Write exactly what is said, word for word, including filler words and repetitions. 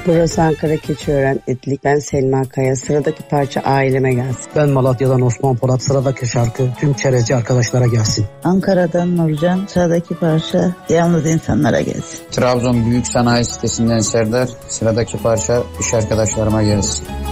Burası Ankara Keçiören İdlik. Ben Selma Kaya. Sıradaki parça aileme gelsin. Ben Malatya'dan Osman Polat. Sıradaki şarkı tüm çerezci arkadaşlara gelsin. Ankara'dan Nurcan. Sıradaki parça yalnız insanlara gelsin. Trabzon Büyük Sanayi Sitesi'nden Serdar. Sıradaki parça iş arkadaşlarıma gelsin.